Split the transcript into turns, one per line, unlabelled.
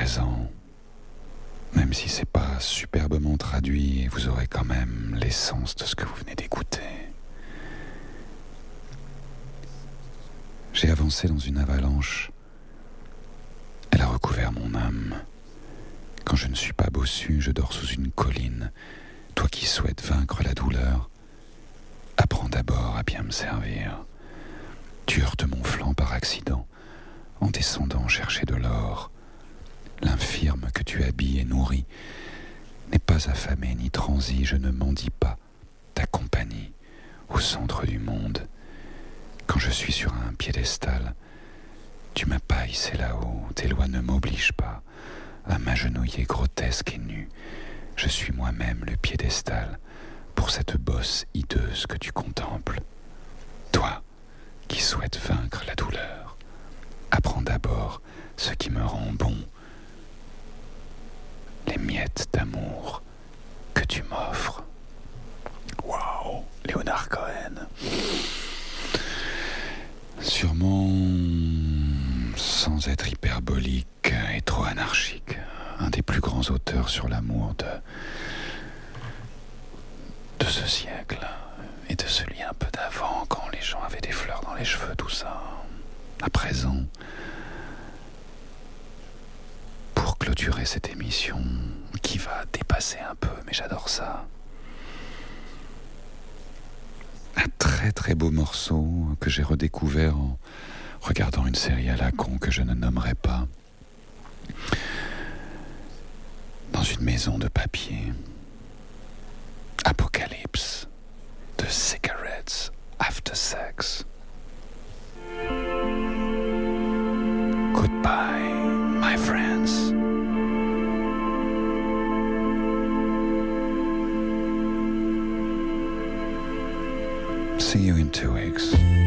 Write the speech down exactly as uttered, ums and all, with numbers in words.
présent. Même si c'est pas superbement traduit, vous aurez quand même l'essence de ce que vous venez d'écouter. J'ai avancé dans une avalanche. Elle a recouvert mon âme. Quand je ne suis pas bossu, je dors sous une colline. Toi qui souhaites vaincre la douleur, apprends d'abord à bien me servir. Tu heurtes mon flanc par accident, en descendant chercher de l'or. L'infirme que tu habilles et nourris n'est pas affamé ni transi, je ne mendie pas ta compagnie au centre du monde. Quand je suis sur un piédestal, tu m'appailles, c'est là-haut, tes lois ne m'obligent pas à m'agenouiller grotesque et nu. Je suis moi-même le piédestal pour cette bosse hideuse que tu contemples. Toi qui souhaites vaincre la douleur, apprends d'abord ce qui me rend bon, les miettes d'amour que tu m'offres. Waouh, Leonard Cohen. Sûrement, sans être hyperbolique et trop anarchique, un des plus grands auteurs sur l'amour de, de ce siècle et de celui un peu d'avant, quand les gens avaient des fleurs dans les cheveux, tout ça. À présent, pour clôturer cette émission qui va dépasser un peu, mais j'adore ça. Un très très beau morceau que j'ai redécouvert en regardant une série à la con que je ne nommerai pas, dans une maison de papier. Apocalypse de Cigarettes After Sex. Goodbye, my friends. See you in two weeks.